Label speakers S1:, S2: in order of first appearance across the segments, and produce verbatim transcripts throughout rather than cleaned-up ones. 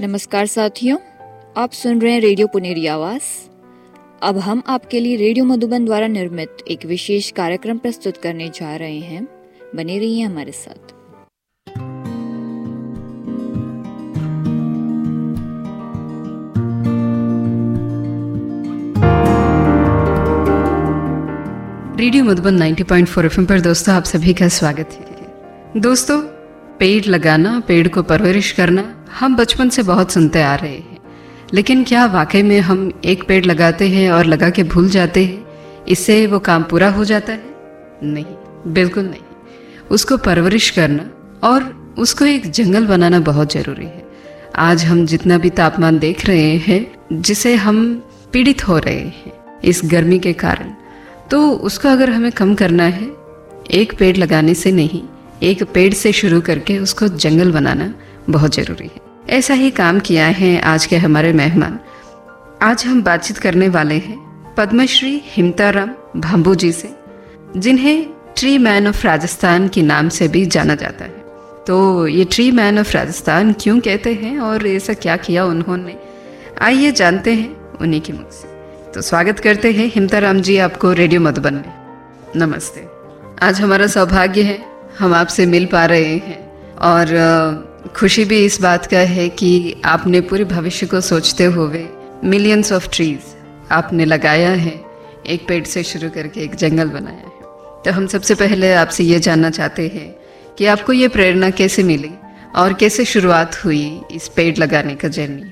S1: नमस्कार साथियों, आप सुन रहे हैं रेडियो पुनेरी आवाज। अब हम आपके लिए रेडियो मधुबन द्वारा निर्मित एक विशेष कार्यक्रम प्रस्तुत करने जा रहे हैं। बने रहिए हमारे साथ।
S2: रेडियो मधुबन नब्बे पॉइंट चार एफएम पर दोस्तों आप सभी का स्वागत है। दोस्तों, पेड़ लगाना, पेड़ को परवरिश करना हम बचपन से बहुत सुनते आ रहे हैं, लेकिन क्या वाकई में हम एक पेड़ लगाते हैं और लगा के भूल जाते हैं, इससे वो काम पूरा हो जाता है? नहीं, बिल्कुल नहीं। उसको परवरिश करना और उसको एक जंगल बनाना बहुत ज़रूरी है। आज हम जितना भी तापमान देख रहे हैं, जिसे हम पीड़ित हो रहे हैं इस गर्मी के कारण, तो उसको अगर हमें कम करना है, एक पेड़ लगाने से नहीं, एक पेड़ से शुरू करके उसको जंगल बनाना बहुत ज़रूरी है। ऐसा ही काम किया है आज के हमारे मेहमान। आज हम बातचीत करने वाले हैं पद्मश्री हिमताराम भांबू जी से, जिन्हें ट्री मैन ऑफ राजस्थान के नाम से भी जाना जाता है। तो ये ट्री मैन ऑफ राजस्थान क्यों कहते हैं और ऐसा क्या किया उन्होंने, आइए जानते हैं उन्हीं के मुख से। तो स्वागत करते हैं हिमताराम जी आपको रेडियो मधुबन में। नमस्ते। आज हमारा सौभाग्य है हम आपसे मिल पा रहे हैं और खुशी भी इस बात का है कि आपने पूरे भविष्य को सोचते हुए मिलियंस ऑफ ट्रीज आपने लगाया है, एक पेड़ से शुरू करके एक जंगल बनाया है। तो हम सबसे पहले आपसे ये जानना चाहते हैं कि आपको ये प्रेरणा कैसे मिली और कैसे शुरुआत हुई इस पेड़ लगाने का जर्नी।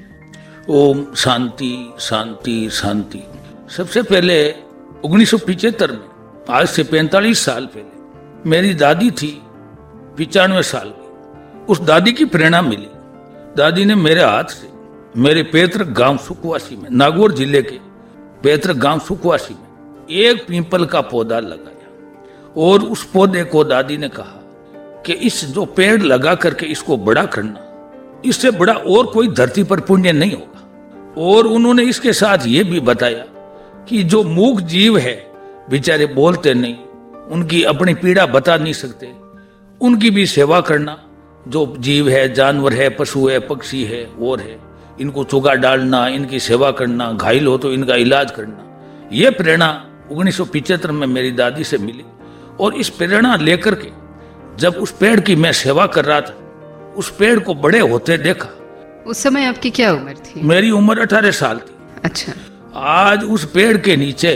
S3: ओम शांति शांति शांति। सबसे पहले उन्नीस सौ पिचहत्तर में, आज से पैंतालीस साल पहले, मेरी दादी थी पिचानवे साल की। उस दादी की प्रेरणा मिली। दादी ने मेरे हाथ से मेरे पैतृक गांव सुकवासी में, नागौर जिले के पैतृक गांव सुकवासी में, एक पीपल का पौधा लगाया और उस पौधे को दादी ने कहा कि इस जो पेड़ लगा करके इसको बड़ा करना, इससे बड़ा और कोई धरती पर पुण्य नहीं होगा। और उन्होंने इसके साथ ये भी बताया कि जो मूक जीव है, बेचारे बोलते नहीं, उनकी अपनी पीड़ा बता नहीं सकते, उनकी भी सेवा करना। जो जीव है, जानवर है, पशु है, पक्षी है और है, इनको चुगा डालना, इनकी सेवा करना, घायल हो तो इनका इलाज करना, ये प्रेरणा उन्नीस सौ पिचहत्तर में मेरी दादी से मिली। और इस प्रेरणा लेकर के जब उस पेड़ की मैं सेवा कर रहा था, उस पेड़ को बड़े होते देखा।
S2: उस समय आपकी क्या उम्र थी?
S3: मेरी उम्र अठारह साल थी।
S2: अच्छा।
S3: आज उस पेड़ के नीचे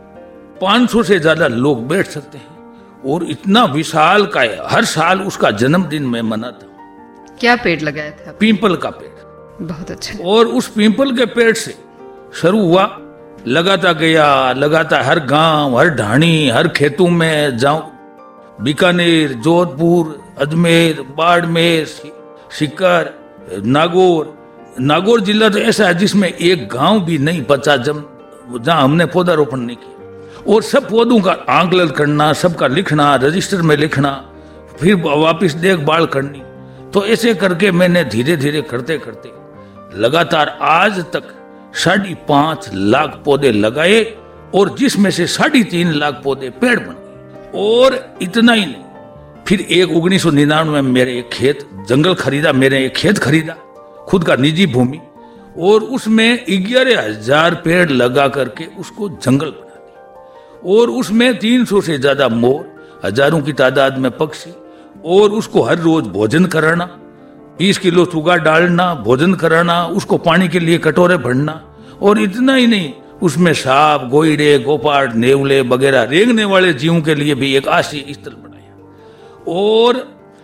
S3: पाँच सौ से ज्यादा लोग बैठ सकते हैं और इतना विशाल का है। हर साल उसका जन्मदिन मैं मनाता हूँ।
S2: क्या पेड़ लगाया था?
S3: पीपल का पेड़।
S2: बहुत अच्छा।
S3: और उस पीपल के पेड़ से शुरू हुआ, लगाता गया, लगाता हर गांव, हर ढाणी, हर खेतों में जाऊं, बीकानेर, जोधपुर, अजमेर, बाड़मेर, सीकर, नागौर। नागौर जिला तो ऐसा है जिसमें एक गांव भी नहीं बचा जहां हमने पौधारोपण नहीं किया। और सब पौधों का आंकलन करना, सबका लिखना, रजिस्टर में लिखना, फिर वापस देखभाल करनी। तो ऐसे करके मैंने धीरे धीरे करते करते लगातार आज तक साढ़े पांच लाख पौधे लगाए और जिसमें से साढ़े तीन लाख पौधे पेड़ बन गए। और इतना ही नहीं, फिर एक उन्नीस सौ निन्यानवे में मेरे एक खेत जंगल खरीदा, मेरे एक खेत खरीदा, खुद का निजी भूमि, और उसमें ग्यारह हजार पेड़ लगा करके उसको जंगल बना दिया। और उसमें तीन सौ से ज्यादा मोर, हजारों की तादाद में पक्षी, और उसको हर रोज भोजन कराना, बीस किलो चुगा डालना, भोजन कराना, उसको पानी के लिए कटोरे भरना। और इतना ही नहीं, उसमें सांप, गोइड़े, गोपाट, नेवले वगैरह रेंगने वाले जीवों के लिए भी एक आश्रय स्थल बनाया। और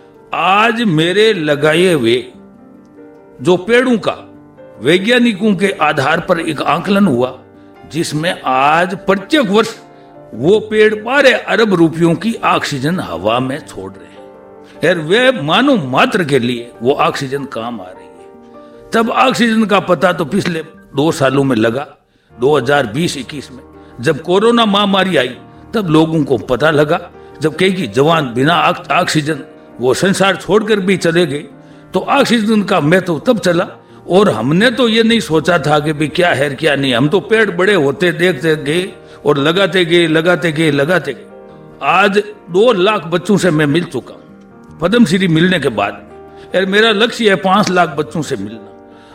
S3: आज मेरे लगाए हुए जो पेड़ों का वैज्ञानिकों के आधार पर एक आंकलन हुआ, जिसमें आज प्रत्येक वर्ष वो पेड़ बारह अरब रुपयों की ऑक्सीजन हवा में छोड़ रहे हैं। और वे मानव मात्र के लिए वो ऑक्सीजन काम आ रही है। तब ऑक्सीजन का पता तो पिछले दो सालों में लगा, दो हज़ार बीस इक्कीस में जब कोरोना महामारी आई तब लोगों को पता लगा। जब कई की जवान बिना ऑक्सीजन वो संसार छोड़कर भी चले गए, तो ऑक्सीजन का महत्व तब चला। और हमने तो ये नहीं सोचा था कि भी क्या है क्या नहीं, हम तो पेड़ बड़े होते देखते गए और लगाते गए लगाते गए लगाते गए। आज दो लाख बच्चों से मैं मिल चुका हूँ पद्मश्री मिलने के बाद, और मेरा लक्ष्य है पांच लाख बच्चों से मिलना।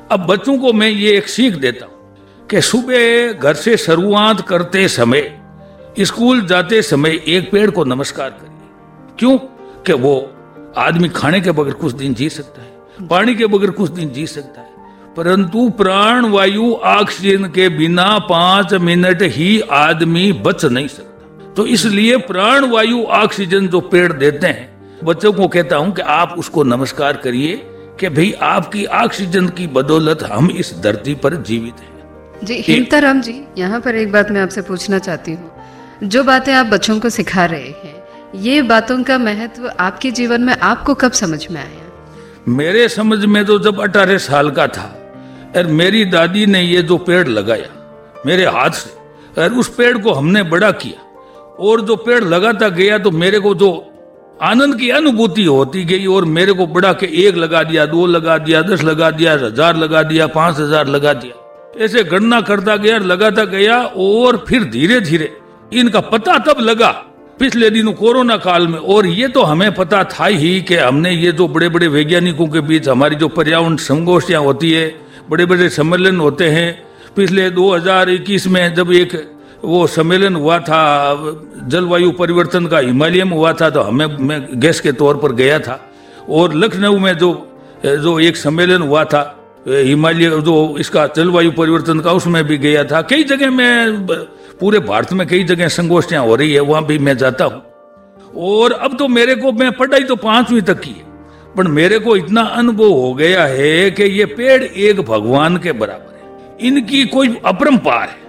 S3: अब बच्चों को मैं ये एक सीख देता हूं कि सुबह घर से शुरुआत करते समय, स्कूल जाते समय एक पेड़ को नमस्कार करिए। क्यों? कि वो आदमी खाने के बगैर कुछ दिन जी सकता है, पानी के बगैर कुछ दिन जी सकता है, परंतु प्राण वायु ऑक्सीजन के बिना पांच मिनट ही आदमी बच नहीं सकता। तो इसलिए प्राण वायु ऑक्सीजन जो पेड़ देते हैं, बच्चों को कहता हूं कि आप उसको नमस्कार करिए कि भाई आपकी ऑक्सीजन की बदौलत हम इस धरती पर जीवित हैं।
S2: जी हिमताराम जी, यहाँ पर एक बात मैं आपसे पूछना चाहती हूँ। जो बातें आप बच्चों को सिखा रहे हैं, ये बातों का महत्व आपके जीवन में आपको कब समझ में आया?
S3: मेरे समझ में तो जब अठारह साल का था और मेरी दादी ने ये जो पेड़ लगाया मेरे हाथ से, और उस पेड़ को हमने बड़ा किया, और जो पेड़ लगाता गया तो मेरे को जो आनंद की अनुभूति होती गई, और मेरे को बड़ा के एक लगा दिया, दो लगा दिया, दस लगा दिया, हजार लगा दिया, पांच हजार लगा दिया, ऐसे गणना करता गया, लगाता गया। और फिर धीरे धीरे इनका पता तब लगा पिछले दिनों कोरोना काल में, और ये तो हमें पता था ही कि हमने ये जो बड़े बड़े वैज्ञानिकों के बीच हमारी जो पर्यावरण संगोष्ठियां होती है, बड़े बड़े सम्मेलन होते हैं। पिछले दो हज़ार इक्कीस में जब एक वो सम्मेलन हुआ था जलवायु परिवर्तन का, हिमालय में हुआ था, तो हमें मैं गेस्ट के तौर पर गया था। और लखनऊ में जो जो एक सम्मेलन हुआ था हिमालय जो इसका जलवायु परिवर्तन का, उसमें भी गया था। कई जगह मैं पूरे भारत में कई जगह संगोष्ठियां हो रही है, वहां भी मैं जाता हूं। और अब तो मेरे को, मैं पढ़ाई तो पांचवी तक की है, पर मेरे को इतना अनुभव हो गया है कि ये पेड़ एक भगवान के बराबर है, इनकी कोई अपरंपार है।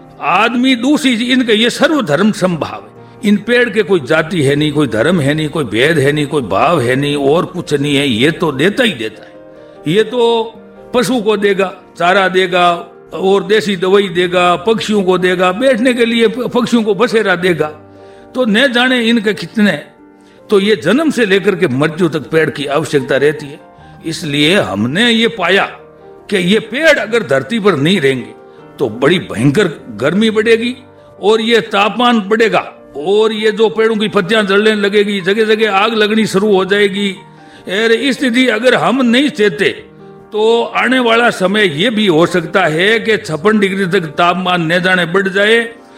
S3: आदमी दूसरी, इनका ये सर्वधर्म संभाव है। इन पेड़ के कोई जाति है नहीं, कोई धर्म है नहीं, कोई भेद है नहीं, कोई भाव है नहीं, और कुछ नहीं है। ये तो देता ही देता है। ये तो पशु को देगा, चारा देगा, और देसी दवाई देगा, पक्षियों को देगा, बैठने के लिए पक्षियों को बसेरा देगा। तो न जाने इनके कितने, तो ये जन्म से लेकर के मृत्यु तक पेड़ की आवश्यकता रहती है। इसलिए हमने ये पाया कि ये पेड़ अगर धरती पर नहीं रहेंगे तो बड़ी भयंकर गर्मी बढ़ेगी, और ये तापमान बढ़ेगा, और ये जो पेड़ों की पत्तियां जलने लगेगी, जगह जगह आग लगनी शुरू हो जाएगी। और इस स्थिति अगर हम नहीं चेते तो आने वाला समय ये भी हो सकता है कि छप्पन डिग्री तक तापमान न जाने बढ़ जाए,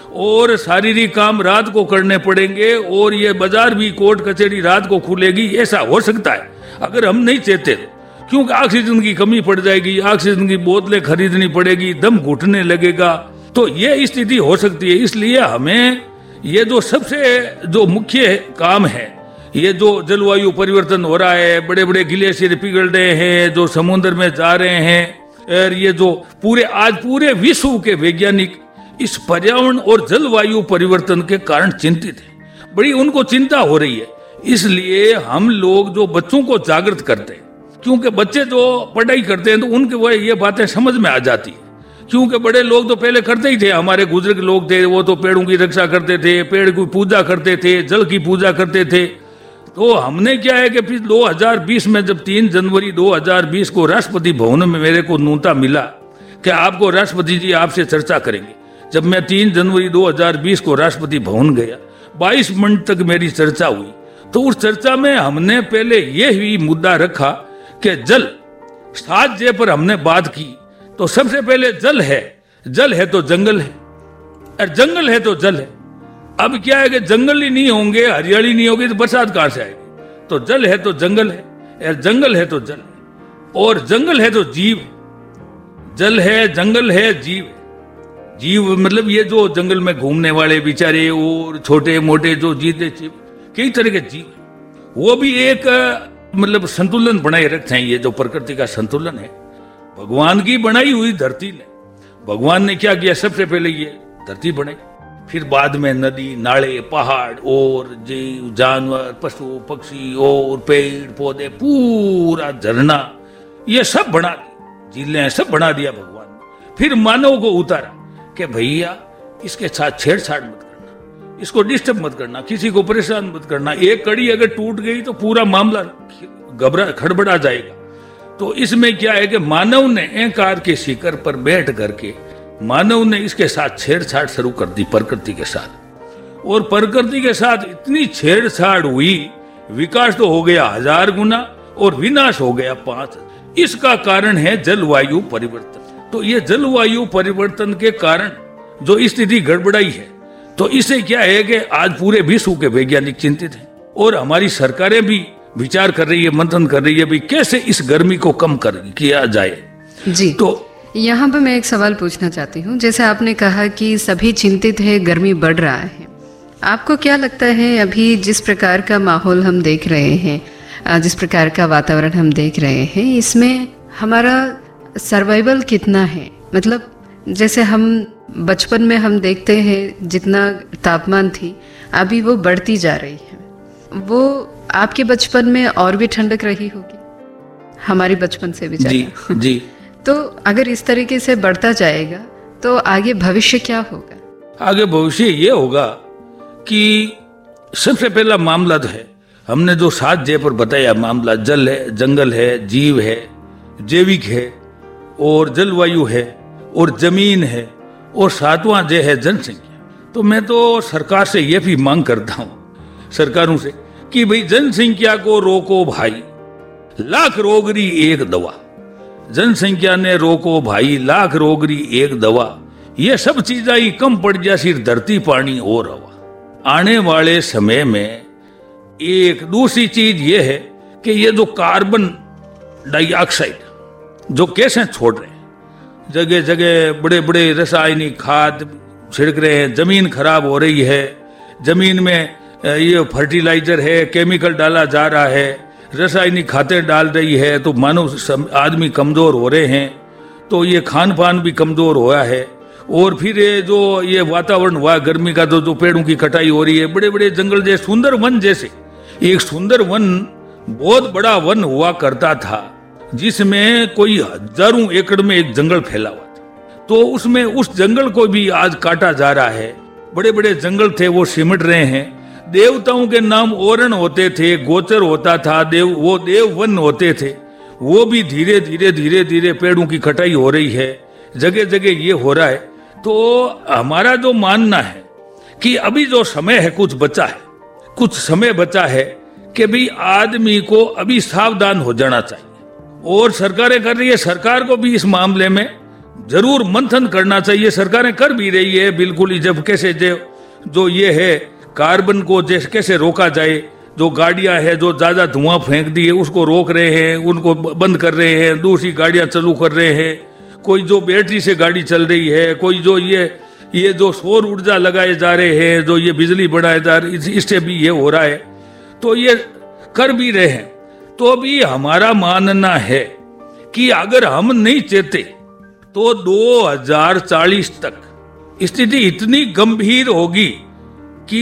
S3: और शारीरिक काम रात को करने पड़ेंगे, और ये बाजार भी, कोर्ट कचहरी रात को खुलेगी। ऐसा हो सकता है अगर हम नहीं चेते, क्योंकि ऑक्सीजन की कमी पड़ जाएगी, ऑक्सीजन की बोतलें खरीदनी पड़ेगी, दम घुटने लगेगा, तो ये स्थिति हो सकती है। इसलिए हमें ये जो सबसे जो मुख्य काम है, ये जो जलवायु परिवर्तन हो रहा है, बड़े बड़े ग्लेशियर पिघल रहे हैं, जो समुद्र में जा रहे हैं, और ये जो पूरे आज पूरे विश्व के वैज्ञानिक इस पर्यावरण और जलवायु परिवर्तन के कारण चिंतित हैं, बड़ी उनको चिंता हो रही है। इसलिए हम लोग जो बच्चों को जागृत करते हैं, क्योंकि बच्चे जो पढ़ाई करते हैं तो उनके वो ये बातें समझ में आ जाती है। क्योंकि बड़े लोग तो पहले करते ही थे, हमारे बुजुर्ग लोग थे, वो तो पेड़ों की रक्षा करते थे, पेड़ की पूजा करते थे, जल की पूजा करते थे। तो हमने क्या है कि फिर दो हज़ार बीस में जब तीन जनवरी दो हज़ार बीस को राष्ट्रपति भवन में मेरे को न्योता मिला कि आपको राष्ट्रपति जी आपसे चर्चा करेंगे, जब मैं तीन जनवरी दो हज़ार बीस को राष्ट्रपति भवन गया, बाईस मिनट तक मेरी चर्चा हुई। तो उस चर्चा में हमने पहले ये ही मुद्दा रखा कि जल, सात जे पर हमने बात की। तो सबसे पहले जल है, जल है तो जंगल है, और जंगल है तो जल है। अब क्या है कि जंगल ही नहीं होंगे, हरियाली नहीं होगी, तो बरसात कहां से आएगी? तो जल है तो जंगल है, और जंगल है तो जल है, और जंगल है तो जीव। जल है, जंगल है, जीव है। जीव मतलब ये जो जंगल में घूमने वाले बेचारे और छोटे मोटे जो जीते जीव, कई तरह के जीव है, वो भी एक मतलब संतुलन बनाए रखते हैं। ये जो प्रकृति का संतुलन है, भगवान की बनाई हुई धरती ने, भगवान ने क्या किया, सबसे पहले ये धरती बनाई, फिर बाद में नदी, नाले, पहाड़ और जीव जानवर, पशु पक्षी और पेड़ पौधे, पूरा झरना, ये सब बना दी, झीलें सब बना दिया भगवान ने। फिर मानव को उतारा कि भैया इसके साथ छेड़छाड़ मत करना, इसको डिस्टर्ब मत करना, किसी को परेशान मत करना। एक कड़ी अगर टूट गई तो पूरा मामला घबरा खड़बड़ा जाएगा। तो इसमें क्या है कि मानव ने अहंकार के शिखर पर बैठ करके मानव ने इसके साथ छेड़छाड़ शुरू कर दी प्रकृति के साथ, और प्रकृति के साथ इतनी छेड़छाड़ हुई, विकास तो हो गया हजार गुना और विनाश हो गया पांच। इसका कारण है जलवायु परिवर्तन। तो ये जलवायु परिवर्तन के कारण जो स्थिति गड़बड़ाई है, तो इसे क्या है कि आज पूरे विश्व के वैज्ञानिक चिंतित हैं और हमारी सरकारें भी विचार कर रही है, मंथन कर रही है भी कैसे इस गर्मी को कम कर किया जाए।
S2: जी, तो यहाँ पर मैं एक सवाल पूछना चाहती हूँ। जैसे आपने कहा कि सभी चिंतित है, गर्मी बढ़ रहा है, आपको क्या लगता है अभी जिस प्रकार का माहौल हम देख रहे हैं, जिस प्रकार का वातावरण हम देख रहे हैं, इसमें हमारा सर्वाइवल कितना है? मतलब जैसे हम बचपन में हम देखते हैं जितना तापमान थी, अभी वो बढ़ती जा रही है। वो आपके बचपन में और भी ठंडक रही होगी, हमारी बचपन से भी
S3: जी जी।
S2: तो अगर इस तरीके से बढ़ता जाएगा तो आगे भविष्य क्या होगा?
S3: आगे भविष्य ये होगा कि सबसे पहला मामला तो है, हमने जो सात जे पर बताया मामला, जल है, जंगल है, जीव है, जैविक है और जलवायु है और जमीन है और सातवां जे है जनसंख्या। तो मैं तो सरकार से यह भी मांग करता हूं, सरकारों से, कि भाई जनसंख्या को रोको भाई, लाख रोगरी एक दवा। जनसंख्या ने रोको भाई, लाख रोगरी एक दवा। ये सब चीजें ही कम पड़ जा, सिर्फ धरती पानी और हवा। आने वाले समय में एक दूसरी चीज ये है कि ये जो कार्बन डाइऑक्साइड जो कैसे छोड़ रहे हैं, जगह जगह बड़े बड़े रासायनिक खाद छिड़क रहे हैं, जमीन खराब हो रही है, जमीन में ये फर्टिलाइजर है, केमिकल डाला जा रहा है, रासायनिक खादें डाल रही है, तो मानव आदमी कमजोर हो रहे हैं, तो ये खान पान भी कमजोर हुआ है। और फिर ये जो ये वातावरण हुआ गर्मी का, तो जो पेड़ों की कटाई हो रही है, बड़े बड़े जंगल जैसे सुंदर वन जैसे, एक सुंदर वन बहुत बड़ा वन हुआ करता था जिसमें कोई हजारों एकड़ में एक जंगल फैला हुआ था, तो उसमें उस जंगल को भी आज काटा जा रहा है। बड़े बड़े जंगल थे वो सिमट रहे हैं। देवताओं के नाम ओरण होते थे, गोचर होता था, देव वो देव वन होते थे, वो भी धीरे धीरे धीरे धीरे पेड़ों की कटाई हो रही है, जगह जगह ये हो रहा है। तो हमारा जो मानना है कि अभी जो समय है, कुछ बचा है, कुछ समय बचा है कि भाई आदमी को अभी सावधान हो जाना चाहिए और सरकारें कर रही है, सरकार को भी इस मामले में जरूर मंथन करना चाहिए। सरकारें कर भी रही है बिल्कुल ही, जब कैसे जो ये है कार्बन को जैसे कैसे रोका जाए, जो गाड़ियां हैं जो ज्यादा धुआं फेंक दी है उसको रोक रहे हैं, उनको बंद कर रहे हैं, दूसरी गाड़ियां चालू कर रहे हैं, कोई जो बैटरी से गाड़ी चल रही है, कोई जो ये ये जो सौर ऊर्जा लगाए जा रहे हैं, जो ये बिजली बढ़ाए जा रही है, इससे भी ये हो रहा है, तो ये कर भी रहे हैं। तो भी हमारा मानना है कि अगर हम नहीं चेते तो दो हज़ार चालीस तक स्थिति इतनी गंभीर होगी कि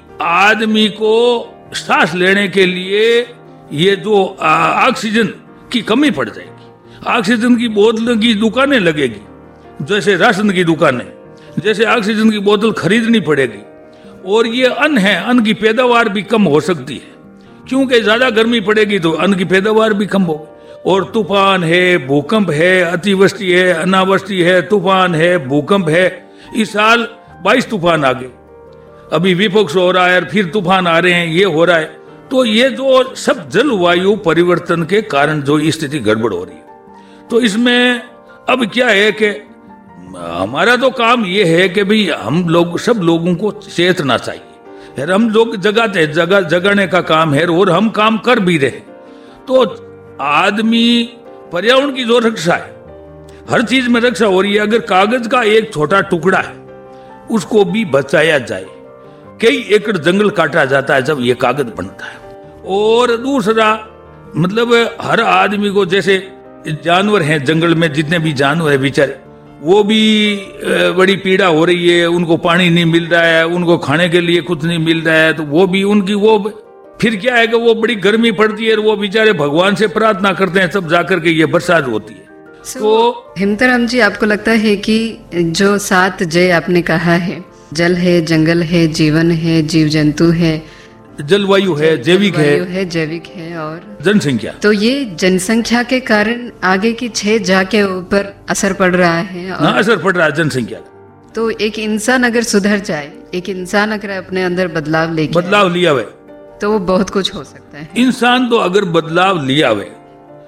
S3: आदमी को सांस लेने के लिए ये जो ऑक्सीजन की कमी पड़ जाएगी। ऑक्सीजन की बोतलों की दुकानें लगेगी, जैसे राशन की दुकानें, जैसे ऑक्सीजन की बोतल खरीदनी पड़ेगी। और ये अन्न है, अन्न की पैदावार भी कम हो सकती है, क्योंकि ज्यादा गर्मी पड़ेगी तो अन्न की पैदावार भी कम होगी। और तूफान है, भूकंप है, अतिवृष्टि है, अनावृष्टि है, तूफान है, भूकंप है। इस साल बाईस तूफान आ गए, अभी विपक्ष हो रहा है, फिर तूफान आ रहे हैं, ये हो रहा है। तो ये जो सब जलवायु परिवर्तन के कारण जो स्थिति गड़बड़ हो रही है, तो इसमें अब क्या है कि हमारा तो काम ये है कि भाई हम लोग सब लोगों को चेतना चाहिए यार, हम लोग जगाते जगा जगाने का काम है और हम काम कर भी रहे। तो आदमी पर्यावरण की जो रक्षा है, हर चीज में रक्षा हो रही है। अगर कागज का एक छोटा टुकड़ा है उसको भी बचाया जाए, कई एकड़ जंगल काटा जाता है जब ये कागज बनता है। और दूसरा मतलब हर आदमी को, जैसे जानवर हैं जंगल में, जितने भी जानवर है बेचारे, वो भी बड़ी पीड़ा हो रही है, उनको पानी नहीं मिल रहा है, उनको खाने के लिए कुछ नहीं मिल रहा है, तो वो भी उनकी वो फिर क्या है कि वो बड़ी गर्मी पड़ती है, वो बेचारे भगवान से प्रार्थना करते हैं, तब जाकर के ये बरसात होती है।
S2: so, तो हिमतराम जी, आपको लगता है कि जो सात जय आपने कहा है, जल है, जंगल है, जीवन है, जीव जंतु है,
S3: जलवायु है, जैविक है,
S2: है जैविक है और
S3: जनसंख्या,
S2: तो ये जनसंख्या के कारण आगे की छह जा के ऊपर असर पड़ रहा है। और
S3: असर पड़ रहा है जनसंख्या।
S2: तो एक इंसान अगर सुधर जाए, एक इंसान अगर अपने अंदर बदलाव लेके
S3: बदलाव लिया हुए,
S2: तो वो बहुत कुछ हो सकता है।
S3: इंसान तो अगर बदलाव लिया हुए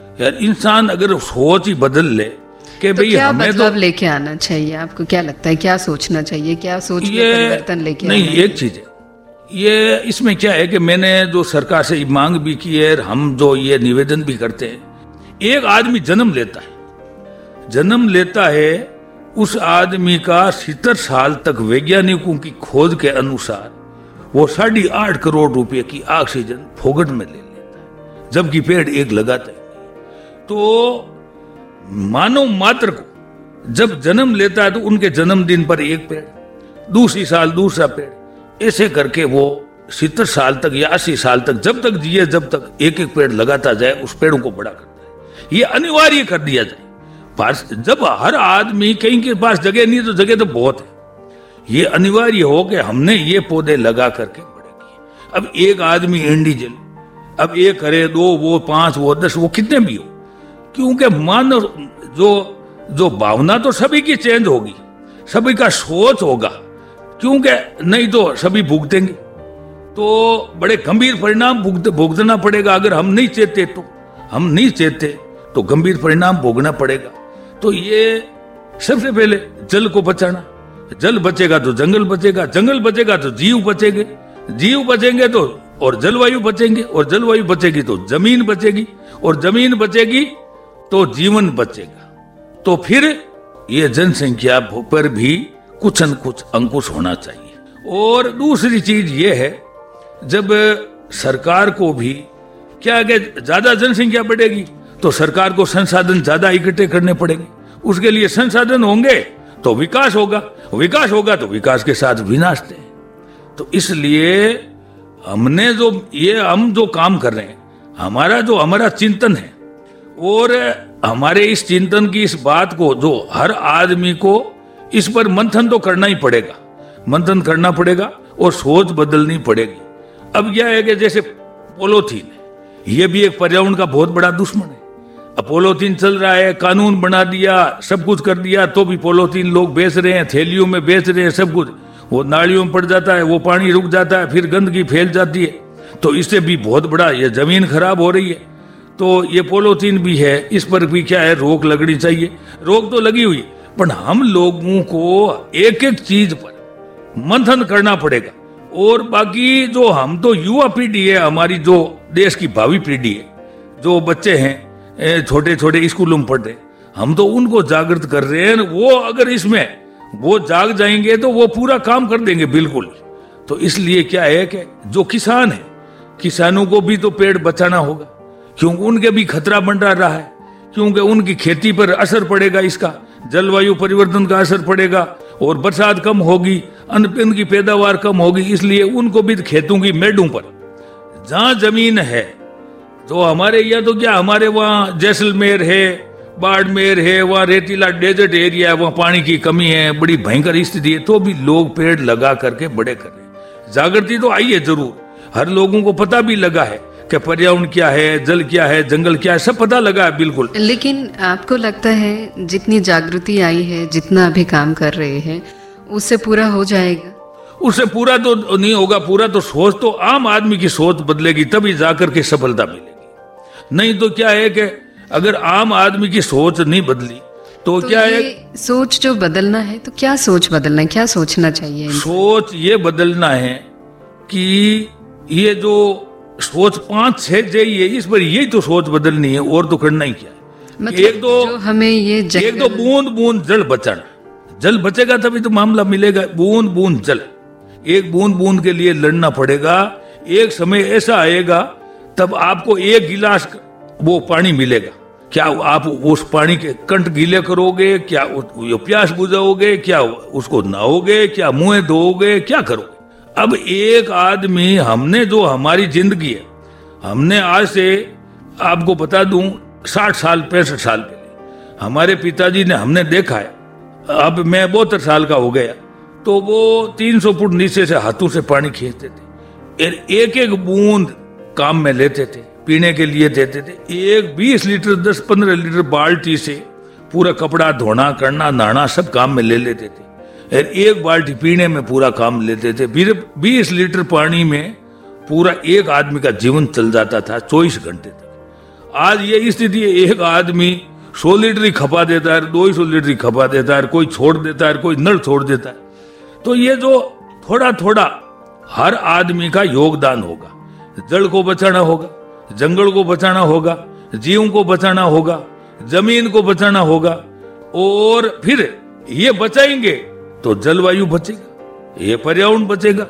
S3: यार इंसान अगर सोच ही बदल ले कि
S2: तो
S3: भाई
S2: क्या
S3: हमें
S2: बदलाव
S3: तो
S2: लेके आना चाहिए? आपको क्या लगता है, क्या सोचना चाहिए, क्या सोच में
S3: ये
S2: परिवर्तन लेके
S3: नहीं,
S2: आना है?
S3: एक चीज है, ये इसमें क्या है कि मैंने जो सरकार से मांग भी की है, हम जो ये निवेदन भी करते हैं, एक आदमी जन्म लेता है जन्म लेता है उस आदमी का सत्तर साल तक वैज्ञानिकों की खोज के अनुसार वो साढ़े आठ करोड़ रुपए की ऑक्सीजन फोगट में ले लेता है, जबकि पेड़ एक लगाता है। तो मानव मात्र को जब जन्म लेता है तो उनके जन्मदिन पर एक पेड़, दूसरी साल दूसरा पेड़, ऐसे करके वो सत्तर साल तक या अस्सी साल तक जब तक जिए जब तक एक एक पेड़ लगाता जाए, उस पेड़ों को बड़ा करता है। ये अनिवार्य कर दिया जाए। पास जब हर आदमी, कहीं के पास जगह नहीं तो जगह तो बहुत है, ये अनिवार्य हो कि हमने ये पौधे लगा करके बड़े किए। अब एक आदमी इंडिविजुअल अब एक करे, दो वो, पांच वो, दस वो, कितने भी हो, क्योंकि मानव जो जो भावना तो सभी की चेंज होगी, सभी का सोच होगा, क्योंकि नहीं तो सभी भुगतेंगे, तो बड़े गंभीर परिणाम भुगतना पड़ेगा। अगर हम नहीं चेते तो हम नहीं चेते तो गंभीर परिणाम भोगना पड़ेगा। तो ये सबसे पहले जल को बचाना, जल बचेगा तो जंगल बचेगा, जंगल बचेगा तो जीव बचेंगे, जीव बचेंगे तो और जलवायु बचेंगे, और जलवायु बचेगी तो जमीन बचेगी, और जमीन बचेगी तो जीवन बचेगा। तो फिर ये जनसंख्या पर भी कुछ न कुछ अंकुश होना चाहिए। और दूसरी चीज ये है, जब सरकार को भी क्या कि ज्यादा जनसंख्या बढ़ेगी तो सरकार को संसाधन ज्यादा इकट्ठे करने पड़ेंगे, उसके लिए संसाधन होंगे तो विकास होगा, विकास होगा तो विकास के साथ विनाश है। तो इसलिए हमने जो ये हम जो काम कर रहे हैं, हमारा जो हमारा चिंतन है, और हमारे इस चिंतन की इस बात को जो हर आदमी को इस पर मंथन तो करना ही पड़ेगा, मंथन करना पड़ेगा और सोच बदलनी पड़ेगी। अब यह है कि जैसे पॉलीथीन है, यह भी एक पर्यावरण का बहुत बड़ा दुश्मन है। अब पॉलीथीन चल रहा है, कानून बना दिया, सब कुछ कर दिया, तो भी पॉलीथीन लोग बेच रहे हैं, थैलियों में बेच रहे हैं, सब कुछ। वो नालियों में पड़ जाता है, वो पानी रुक जाता है, फिर गंदगी फैल जाती है, तो इससे भी बहुत बड़ा ये जमीन खराब हो रही है। तो ये पॉलीथीन भी है, इस पर भी क्या है, रोक लगनी चाहिए। रोक तो लगी हुई, पर हम लोगों को एक एक चीज पर मंथन करना पड़ेगा। और बाकी जो हम तो युवा पीढ़ी है, हमारी जो देश की भावी पीढ़ी है, जो बच्चे हैं छोटे छोटे स्कूलों में पढ़ रहे, हम तो उनको जागृत कर रहे हैं। वो अगर इसमें वो जाग जाएंगे तो वो पूरा काम कर देंगे बिल्कुल। तो इसलिए क्या है कि जो किसान है, किसानों को भी तो पेड़ बचाना होगा, क्योंकि उनके भी खतरा बन रहा है, क्योंकि उनकी खेती पर असर पड़ेगा, इसका जलवायु परिवर्तन का असर पड़ेगा, और बरसात कम होगी, अन्न की पैदावार कम होगी। इसलिए उनको भी खेतों की मेड़ों पर जहां जमीन है, तो हमारे यहाँ तो क्या, हमारे वहाँ जैसलमेर है, बाड़मेर है, वहाँ रेतीला डेजर्ट एरिया है, वहाँ पानी की कमी है, बड़ी भयंकर स्थिति है, तो भी लोग पेड़ लगा करके बड़े कर रहे हैं। जागृति तो आई है जरूर, हर लोगों को पता भी लगा है कि पर्यावरण क्या है, जल क्या है, जंगल क्या है, सब पता लगा है बिल्कुल।
S2: लेकिन आपको लगता है जितनी जागृति आई है, जितना अभी काम कर रहे हैं, उससे पूरा हो जाएगा?
S3: उससे पूरा तो नहीं होगा, पूरा तो सोच तो आम आदमी की सोच बदलेगी, तभी जाकर के सफलता मिलेगी। नहीं तो क्या है कि अगर आम आदमी की सोच नहीं बदली तो, तो क्या है,
S2: सोच जो बदलना है तो क्या सोच बदलना है, क्या सोचना चाहिए? सोच
S3: ये बदलना है कि ये जो सोच पांच छह जई है, इस पर यही तो सोच बदलनी है, और तो करना ही क्या है।
S2: मतलब एक तो जो हमें ये
S3: एक तो बूंद बूंद जल बचाना, जल बचेगा तभी तो मामला मिलेगा। बूंद बूंद जल, एक बूंद बूंद के लिए लड़ना पड़ेगा। एक समय ऐसा आएगा तब आपको एक गिलास वो पानी मिलेगा, क्या आप उस पानी के कंठ गीले करोगे, क्या प्यास बुझाओगे, क्या उसको नहाओगे, क्या मुंह धोओगे, क्या करोगे? अब एक आदमी, हमने जो हमारी जिंदगी है, हमने आज से आपको बता दूं साठ साल पैंसठ साल पहले हमारे पिताजी ने, हमने देखा है, अब मैं बहत्तर साल का हो गया, तो वो तीन सौ फुट नीचे से हाथों से पानी खींचते थे, एक एक बूंद काम में लेते थे, पीने के लिए देते थे। एक बीस लीटर दस पंद्रह लीटर बाल्टी से पूरा कपड़ा धोना करना नहाना सब काम में ले लेते थे, और एक बाल्टी पीने में पूरा काम लेते थे। फिर बीस लीटर पानी में पूरा एक आदमी का जीवन चल जाता था चौबीस घंटे तक। आज ये स्थिति है, एक आदमी सौ लीटर ही खपा देता है, दो ही सौ लीटर ही खपा देता है, कोई छोड़ देता है, कोई नल छोड़ देता है। तो ये जो थोड़ा थोड़ा हर आदमी का योगदान होगा, जल को बचाना होगा, जंगल को बचाना होगा, जीव को बचाना होगा, जमीन को बचाना होगा, और फिर ये बचाएंगे तो जलवायु बचेगा, ये पर्यावरण बचेगा,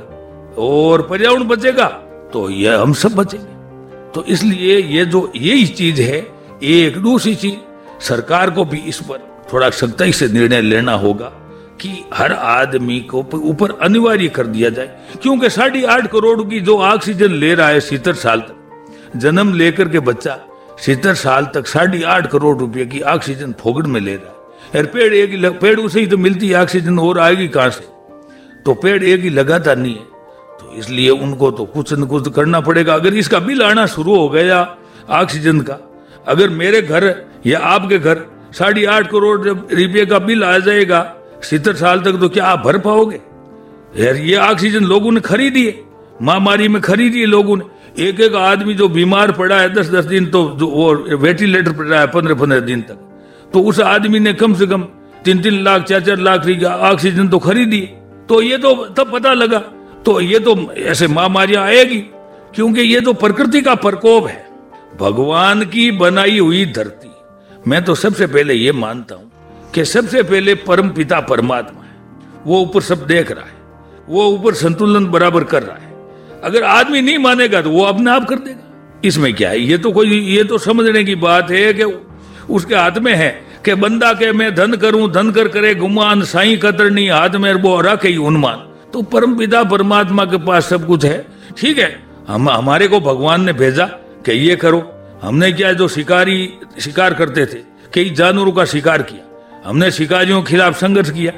S3: और पर्यावरण बचेगा तो ये हम सब बचेंगे। तो इसलिए ये जो यही चीज है, एक दूसरी चीज सरकार को भी इस पर थोड़ा सख्ती से निर्णय लेना होगा कि हर आदमी को ऊपर अनिवार्य कर दिया जाए, क्योंकि साढ़े आठ करोड़ की जो ऑक्सीजन ले रहा है सितर साल तक, जन्म लेकर के बच्चा सितर साल तक साढ़े आठ करोड़ रुपए की ऑक्सीजन फोगड़ में ले रहा है। और पेड़ एक पेड़ उसे ही तो मिलती है ऑक्सीजन, और आएगी कहां से? तो पेड़ एक ही लगाता नहीं है, तो इसलिए उनको तो कुछ न कुछ करना पड़ेगा। अगर इसका बिल आना शुरू हो गया ऑक्सीजन का, अगर मेरे घर या आपके घर साढ़े आठ करोड़ रुपये का बिल आ जाएगा सितर साल तक, तो क्या आप भर पाओगे? यार ये ऑक्सीजन लोगों ने खरीदी है, महामारी में खरीदी है लोगों ने। एक एक आदमी जो बीमार पड़ा है दस दस दिन, तो जो वो वेंटिलेटर पर रहा है पंद्रह पंद्रह दिन तक, तो उस आदमी ने कम से कम तीन तीन लाख चार चार लाख की ऑक्सीजन तो खरीदी। तो ये तो तब पता लगा, तो ये तो ऐसे महामारियां आएगी, क्योंकि ये तो प्रकृति का प्रकोप है, भगवान की बनाई हुई धरती। मैं तो सबसे पहले ये मानता हूं कि सबसे पहले परम पिता परमात्मा है, वो ऊपर सब देख रहा है, वो ऊपर संतुलन बराबर कर रहा है। अगर आदमी नहीं मानेगा तो वो अपने आप कर देगा, इसमें क्या है? ये तो कोई ये तो समझने की बात है कि उसके हाथ में है कि बंदा के मैं धन करूं, धन कर करे गुमान, साई कतरनी हाथ में वो रखे ही उन्मान। तो परम पिता परमात्मा के पास सब कुछ है, ठीक है। हम हमारे को भगवान ने भेजा कि ये करो। हमने क्या, जो शिकारी शिकार करते थे, कई जानवरों का शिकार किया, हमने शिकारियों के खिलाफ संघर्ष किया,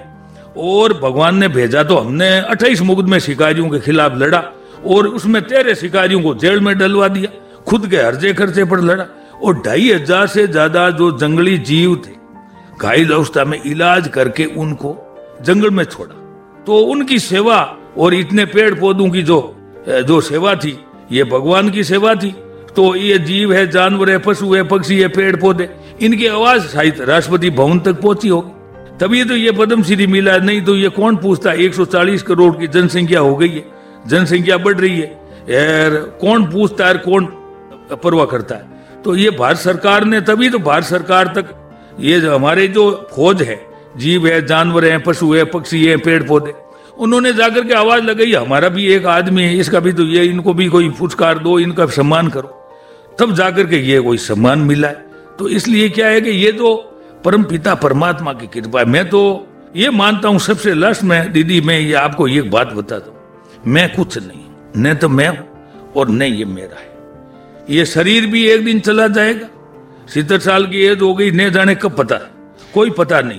S3: और भगवान ने भेजा तो हमने अट्ठाईस मुकदमे शिकारियों के खिलाफ लड़ा, और उसमें तेरह शिकारियों को जेल में डलवा दिया, खुद के हर्जे खर्चे पर लड़ा, और ढाई हजार से ज्यादा जो जंगली जीव थे घायल अवस्था में इलाज करके उनको जंगल में छोड़ा। तो उनकी सेवा और इतने पेड़ पौधों की जो जो सेवा थी, ये भगवान की सेवा थी। तो ये जीव है, जानवर है, पशु है, पक्षी है, पेड़ पौधे, इनकी आवाज शायद राष्ट्रपति भवन तक पहुंची होगी, तभी तो ये पद्मश्री मिला। नहीं तो ये कौन पूछता? एक सौ चालीस करोड़ की जनसंख्या हो गई है, जनसंख्या बढ़ रही है यार, कौन पूछता है, कौन परवाह करता है? तो ये भारत सरकार ने, तभी तो भारत सरकार तक ये जो हमारे जो फौज है, जीव है, जानवर है, पशु है, पक्षी है, पेड़ पौधे, उन्होंने जाकर के आवाज लगाई, हमारा भी एक आदमी है, इसका भी तो ये, इनको भी कोई पुरस्कार दो, इनका सम्मान करो, तब जाकर के ये कोई सम्मान मिला है। तो इसलिए क्या है कि ये तो परम पिता परमात्मा की कृपा है। मैं तो ये मानता हूं, सबसे लास्ट में दीदी मैं ये आपको एक बात बताता हूं, मैं कुछ नहीं, न तो मैं हूं और न ये मेरा है। ये शरीर भी एक दिन चला जाएगा, सत्तर साल की एज हो गई, न जाने कब, पता कोई पता नहीं,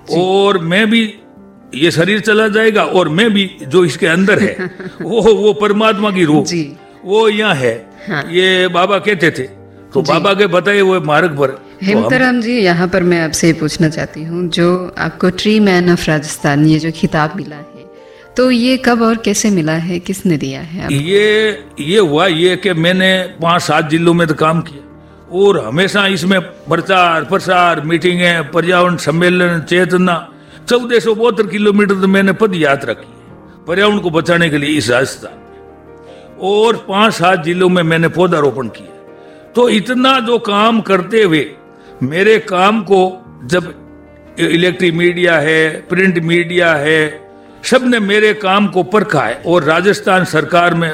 S3: और मैं भी, ये शरीर चला जाएगा, और मैं भी जो इसके अंदर है वो वो परमात्मा की रूह, वो यहाँ है। हाँ। ये बाबा कहते थे, तो बाबा के बताए हुए मार्ग पर।
S2: हेमंतराम जी, यहाँ पर मैं आपसे पूछना चाहती हूँ, जो आपको ट्री मैन ऑफ राजस्थान ये जो खिताब मिला है, तो ये कब और कैसे मिला है, किसने दिया है आपको?
S3: ये ये हुआ ये कि मैंने पांच सात जिलों में तो काम किया, और हमेशा इसमें प्रचार प्रसार, मीटिंगें, पर्यावरण सम्मेलन, चेतना, चौदह सौ बहत्तर किलोमीटर तो मैंने पद यात्रा की है पर्यावरण को बचाने के लिए इस राजस्थान में, और पांच सात जिलों में मैंने पौधारोपण किया। तो इतना जो काम करते हुए मेरे काम को जब इलेक्ट्रिक मीडिया है, प्रिंट मीडिया है, सब ने मेरे काम को परखा है, और राजस्थान सरकार में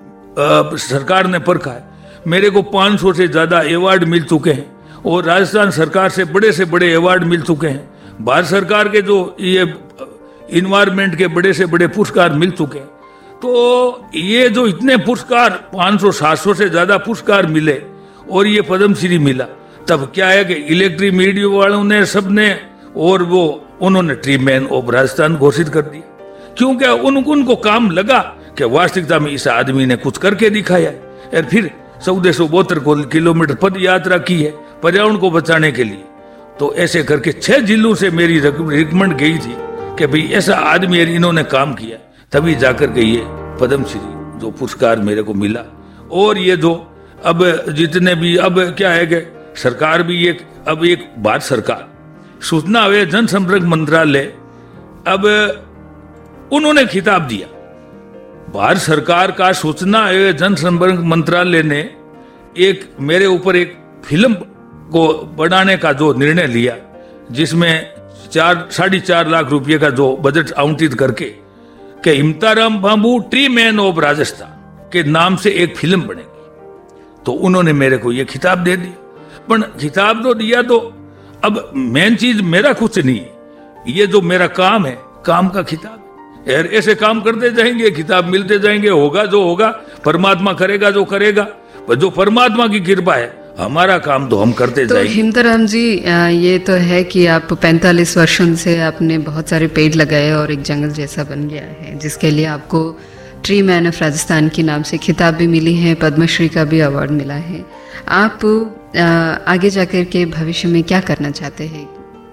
S3: आ, सरकार ने परखा है। मेरे को पाँच सौ से ज्यादा अवार्ड मिल चुके हैं, और राजस्थान सरकार से बड़े से बड़े अवार्ड मिल चुके हैं। भारत सरकार के जो ये इन्वायरमेंट के बड़े से बड़े पुरस्कार मिल चुके हैं। तो ये जो इतने पुरस्कार, पाँच सौ सात सौ से ज्यादा पुरस्कार मिले, और ये पद्मश्री मिला, तब क्या है कि इलेक्ट्रिक मीडिया वालों ने, सबने, और वो उन्होंने ट्री मैन ऑफ राजस्थान घोषित कर दिया, क्योंकि उन, उनको काम लगा कि वास्तविकता में इस आदमी ने कुछ करके दिखाया है। और फिर चौदह सौ बहत्तर किलोमीटर पद यात्रा की है पर्यावरण को बचाने के लिए। तो ऐसे करके छह जिलों से मेरी रिकमेंड गई थी कि भाई ऐसा आदमी है, इन्होंने काम किया, तभी जाकर के ये पद्मश्री जो पुरस्कार मेरे को मिला। और ये जो अब जितने भी, अब क्या है कि सरकार भी एक, अब एक भारत सरकार सूचना एवं जनसंपर्क मंत्रालय, अब उन्होंने खिताब दिया। भारत सरकार का सूचना एवं जनसंपर्क मंत्रालय ने एक मेरे ऊपर एक फिल्म को बनाने का जो निर्णय लिया, जिसमें चार साढ़े चार लाख रुपए का जो बजट आवंटित करके कि हिमताराम बाबू ट्री मैन ऑफ राजस्थान के नाम से एक फिल्म बनेगी, तो उन्होंने मेरे को ये खिताब दे दिया। पर खिताब तो दिया, तो अब मेन चीज मेरा कुछ नहीं है, ये जो मेरा काम है, काम का खिताब है। ऐसे काम करते जाएंगे, खिताब मिलते जाएंगे, होगा जो होगा, परमात्मा करेगा जो करेगा, पर जो परमात्मा की कृपा है, हमारा काम तो हम करते
S2: तो
S3: जाएंगे।
S2: हिमताराम जी, ये तो है कि आप पैंतालीस वर्षों से आपने बहुत सारे पेड़ लगाए और एक जंगल जैसा बन गया है, जिसके लिए आपको ट्री मैन ऑफ राजस्थान के नाम से खिताब भी मिली है, पद्मश्री का भी अवार्ड मिला है। आप आगे जाकर के भविष्य में क्या करना चाहते हैं?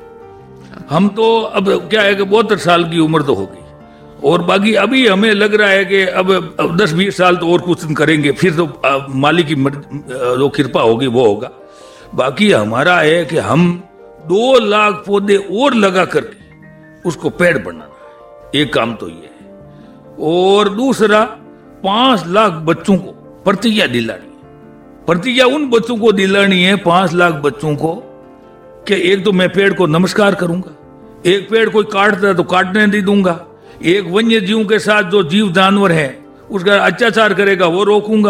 S3: हम तो अब क्या है कि बहत्तर साल की उम्र तो हो गई, और बाकी अभी हमें लग रहा है कि अब, अब दस बीस साल तो और कुछ करेंगे, फिर तो मालिक की जो कृपा होगी वो होगा। बाकी हमारा है कि हम दो लाख पौधे और लगा करके उसको पेड़ बनाना है, एक काम तो ये है। और दूसरा, पांच लाख बच्चों को प्रतिज्ञा दिलानी है। प्रतिज्ञा उन बच्चों को दिलानी है, पांच लाख बच्चों को, कि एक तो मैं पेड़ को नमस्कार करूंगा, एक पेड़ कोई काटता है तो काटने नहीं दूंगा, एक वन्य जीव के साथ जो जीव जानवर है उसका अत्याचार करेगा वो रोकूंगा,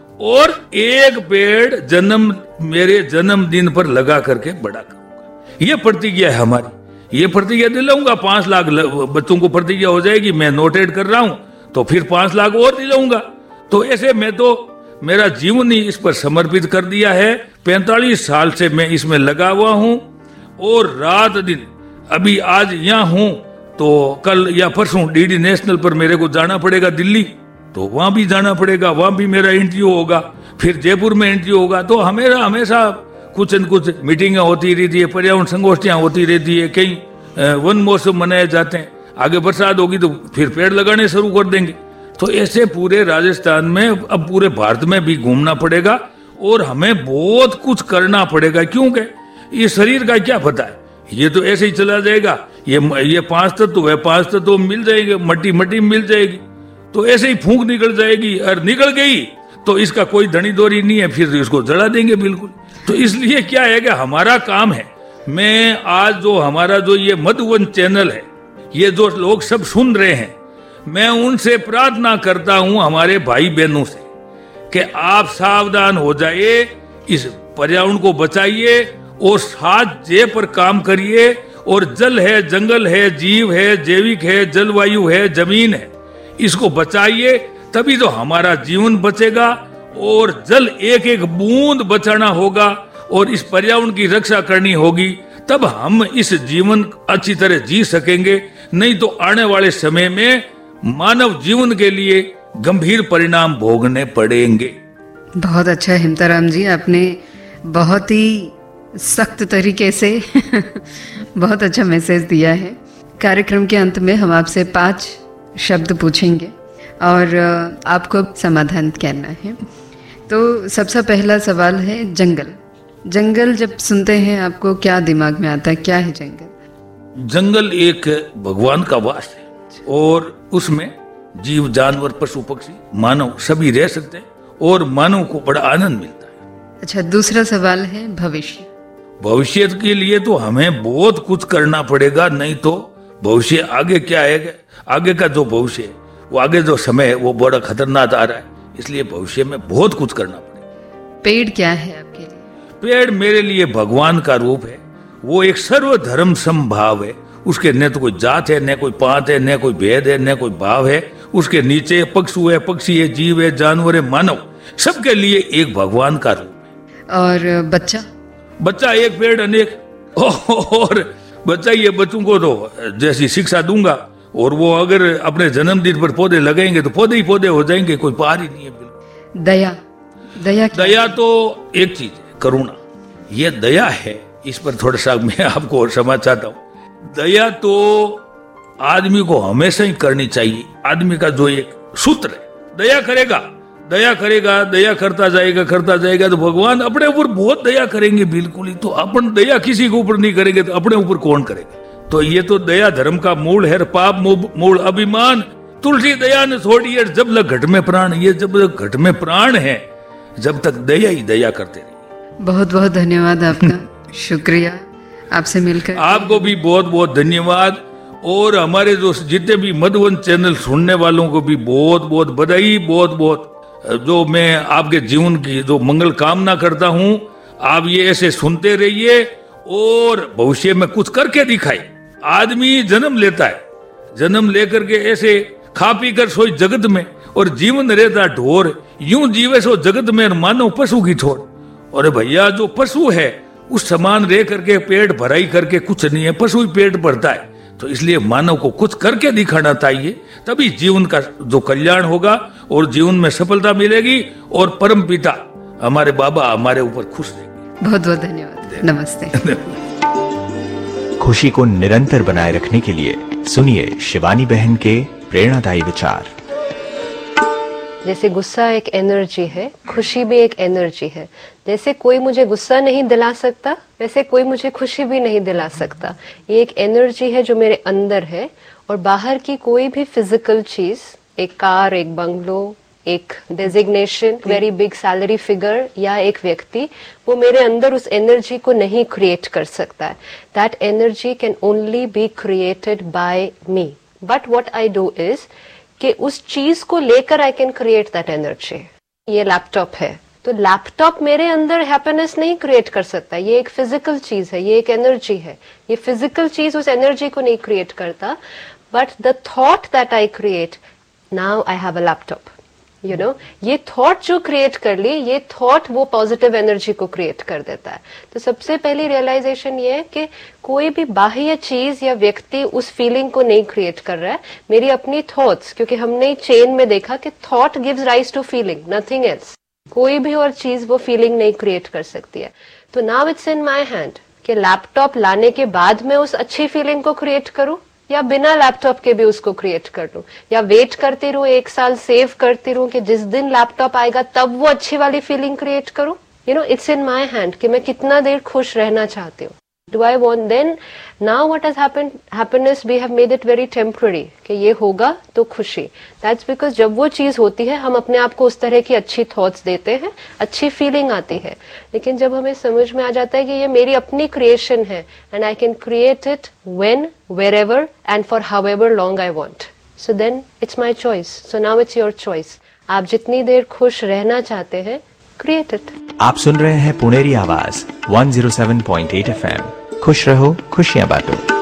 S3: और एक पेड़ जन्म मेरे जन्मदिन पर लगा करके बड़ा करूंगा। ये प्रतिज्ञा है हमारी, ये प्रतिज्ञा दिलाऊंगा। पांच लाख बच्चों को प्रतिज्ञा हो जाएगी, मैं नोटेट कर रहा हूं, तो फिर पांच लाख और दिलाऊंगा। तो ऐसे मैं तो मेरा जीवन ही इस पर समर्पित कर दिया है। पैंतालीस साल से मैं इसमें लगा हुआ हूं, और रात दिन, अभी आज यहां हूं तो कल या परसों डीडी नेशनल पर मेरे को जाना पड़ेगा दिल्ली, तो वहां भी जाना पड़ेगा, वहां भी मेरा इंटरव्यू होगा, फिर जयपुर में इंटरव्यू होगा। तो हमें हमेशा कुछ न कुछ मीटिंगें होती रहती है, पर्यावरण संगोष्ठियां होती रहती है, कई वन महोत्सव मनाए जाते हैं, आगे बरसात होगी तो फिर पेड़ लगाने शुरू कर देंगे। तो ऐसे पूरे राजस्थान में, अब पूरे भारत में भी घूमना पड़ेगा, और हमें बहुत कुछ करना पड़ेगा, क्योंकि ये शरीर का क्या पता है, ये तो ऐसे ही चला जाएगा। ये ये पांच तत्व है, पांच तत्व मिल जाएंगे, मट्टी मट्टी मिल जाएगी, तो ऐसे ही फूंक निकल जाएगी, और निकल गई तो इसका कोई धनी दोरी नहीं है, फिर इसको जला देंगे बिल्कुल। तो इसलिए क्या है कि हमारा काम है, मैं आज जो हमारा जो ये मधुवन चैनल है, ये जो लोग सब सुन रहे हैं, मैं उनसे प्रार्थना करता हूं, हमारे भाई बहनों से, कि आप सावधान हो जाइए, इस पर्यावरण को बचाइए और सात जे पर काम करिए। और जल है, जंगल है, जीव है, जैविक है, जलवायु है, जमीन है, इसको बचाइए, तभी तो हमारा जीवन बचेगा। और जल एक एक बूंद बचाना होगा, और इस पर्यावरण की रक्षा करनी होगी, तब हम इस जीवन अच्छी तरह जी सकेंगे। नहीं तो आने वाले समय में मानव जीवन के लिए गंभीर परिणाम भोगने पड़ेंगे।
S2: बहुत अच्छा हिमताराम जी, आपने बहुत ही सख्त तरीके से बहुत अच्छा मैसेज दिया है। कार्यक्रम के अंत में हम आपसे पांच शब्द पूछेंगे और आपको समाधान कहना है। तो सबसे पहला सवाल है जंगल। जंगल जब सुनते हैं आपको क्या दिमाग में आता है, क्या है जंगल?
S3: जंगल एक भगवान का वास है, और उसमें जीव, जानवर, पशु, पक्षी, मानव सभी रह सकते हैं, और मानव को बड़ा आनंद मिलता है।
S2: अच्छा, दूसरा सवाल है भविष्य।
S3: भविष्य के लिए तो हमें बहुत कुछ करना पड़ेगा, नहीं तो भविष्य आगे क्या है, आगे का जो भविष्य है, वो आगे जो समय है वो बड़ा खतरनाक आ रहा है, इसलिए भविष्य में बहुत कुछ करना पड़ेगा।
S2: पेड़ क्या है आपके लिए?
S3: पेड़ मेरे लिए भगवान का रूप है, वो एक सर्वधर्म समभाव है, उसके न तो कोई जात है, न कोई पात है, न कोई भेद है, न कोई भाव है, उसके नीचे पक्षु है, पक्षी है, जीव है, जानवर है, मानव, सबके लिए एक भगवान का रूप है।
S2: और बच्चा?
S3: बच्चा एक पेड़ अनेक, और बच्चा ये बच्चों को तो जैसी शिक्षा दूंगा, और वो अगर अपने जन्मदिन पर पौधे लगाएंगे तो पौधे ही पौधे हो जाएंगे, कोई पार ही नहीं है बिल्कुल।
S2: दया, दया
S3: दया तो एक चीज है, करुणा, ये दया है, इस पर थोड़ा सा मैं आपको और समझ चाहता हूँ। दया तो आदमी को हमेशा ही करनी चाहिए, आदमी का जो एक सूत्र है, दया करेगा, दया करेगा, दया करता जाएगा करता जाएगा तो भगवान अपने ऊपर बहुत दया करेंगे बिल्कुल ही। तो अपन दया किसी के ऊपर नहीं करेंगे तो अपने ऊपर कौन करेगा। तो ये तो दया धर्म का मूल है, पाप मूल अभिमान। तुलसी दया ने छोड़ी है जब लग घट में प्राण, ये जब लग घट में प्राण है जब तक दया ही दया करते रहिए।
S2: बहुत बहुत धन्यवाद आपका, शुक्रिया आपसे मिलकर।
S3: आपको भी बहुत बहुत धन्यवाद। और हमारे जो जितने भी मधुबन चैनल सुनने वालों को भी बहुत बहुत बधाई, बहुत बहुत जो मैं आपके जीवन की जो मंगल कामना करता हूँ। आप ये ऐसे सुनते रहिए और भविष्य में कुछ करके दिखाए। आदमी जन्म लेता है, जन्म लेकर के ऐसे खा पी कर सोई जगत में और जीवन रहता ढोर, यूं जीवे सो जगत में मानो पशु की ठोर। और भैया जो पशु है उस समान रह करके पेट भराई करके कुछ नहीं है, पशु ही पेट भरता है। तो इसलिए मानव को कुछ करके दिखाना चाहिए, तभी जीवन का जो कल्याण होगा और जीवन में सफलता मिलेगी और परम पिता हमारे बाबा हमारे ऊपर खुश रहेंगे।
S2: बहुत बहुत धन्यवाद, नमस्ते।
S4: खुशी को निरंतर बनाए रखने के लिए सुनिए शिवानी बहन के प्रेरणादायी विचार।
S5: जैसे गुस्सा एक एनर्जी है, खुशी भी एक एनर्जी है। जैसे कोई मुझे गुस्सा नहीं दिला सकता, वैसे कोई मुझे खुशी भी नहीं दिला सकता। ये एक एनर्जी है जो मेरे अंदर है, और बाहर की कोई भी फिजिकल चीज, एक कार, एक बंगलो, एक designation, very big salary figure या एक व्यक्ति, वो मेरे अंदर उस एनर्जी को नहीं क्रिएट कर सकता है। That energy can only be created by me. But what I do is कि उस चीज को लेकर I can create that energy. ये लैपटॉप है, तो लैपटॉप मेरे अंदर हैप्पीनेस नहीं क्रिएट कर सकता। ये एक फिजिकल चीज है, ये एक एनर्जी है। ये फिजिकल चीज उस एनर्जी को नहीं क्रिएट करता, but the thought that I create, now I have a laptop, you know, ये थॉट जो क्रिएट कर ली, ये थॉट वो पॉजिटिव एनर्जी को क्रिएट कर देता है। तो सबसे पहली रियलाइजेशन ये है कि कोई भी बाह्य चीज या व्यक्ति उस फीलिंग को नहीं क्रिएट कर रहा है, मेरी अपनी थॉट्स। क्योंकि हमने चेन में देखा कि thought gives rise to feeling, nothing else. कोई भी और चीज वो फीलिंग नहीं क्रिएट कर सकती है। तो now it's in my hand कि लैपटॉप लाने के बाद मैं उस अच्छी फीलिंग को क्रिएट करूं या बिना लैपटॉप के भी उसको क्रिएट कर लूं, या वेट करती रहूं, एक साल सेव करती रहूं कि जिस दिन लैपटॉप आएगा तब वो अच्छी वाली फीलिंग क्रिएट करूं। You know, it's in my hand कि मैं कितना देर खुश रहना चाहती हूँ। Do I want then now what has happened, happiness we have made it very temporary कि ये होगा तो खुशी। दैट्स बिकॉज जब वो चीज होती है हम अपने आप को उस तरह की अच्छी थॉट्स देते हैं, अच्छी फीलिंग आती है। लेकिन जब हमें समझ में आ जाता है कि ये मेरी अपनी क्रिएशन है and I can create it when, wherever and for however long I want, so then it's my choice. So now it's your choice. आप जितनी देर खुश रहना चाहते हैं, क्रिएट इट।
S4: आप सुन रहे हैं पुनेरी आवाज एक सौ सात पॉइंट आठ एफ एम। खुश रहो, खुशियां बांटो।